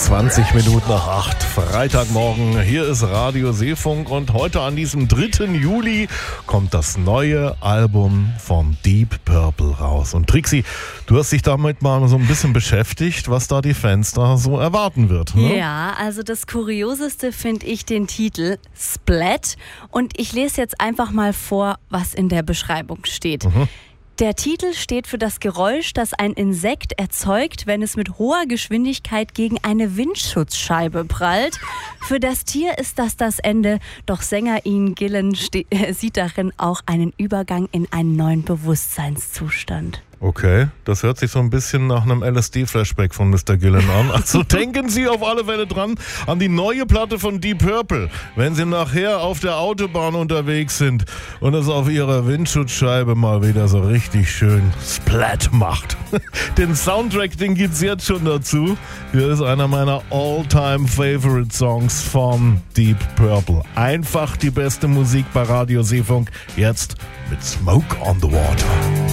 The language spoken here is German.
20 Minuten nach 8, Freitagmorgen. Hier ist Radio Seefunk und heute an diesem 3. Juli kommt das neue Album von Deep Purple raus. Und Trixi, du hast dich damit mal so ein bisschen beschäftigt, was da die Fans da so erwarten wird. Ne? Ja, also das Kurioseste finde ich den Titel Splat. Und ich lese jetzt einfach mal vor, was in der Beschreibung steht. Der Titel steht für das Geräusch, das ein Insekt erzeugt, wenn es mit hoher Geschwindigkeit gegen eine Windschutzscheibe prallt. Für das Tier ist das Ende, doch Sänger Ian Gillan sieht darin auch einen Übergang in einen neuen Bewusstseinszustand. Okay, das hört sich so ein bisschen nach einem LSD-Flashback von Mr. Gillan an. Also denken Sie auf alle Fälle dran an die neue Platte von Deep Purple, wenn Sie nachher auf der Autobahn unterwegs sind und es auf Ihrer Windschutzscheibe mal wieder so richtig schön Splat macht. Den Soundtrack, den gibt's jetzt schon dazu. Hier ist einer meiner All-Time-Favorite-Songs von Deep Purple. Einfach die beste Musik bei Radio Seefunk, jetzt mit Smoke on the Water.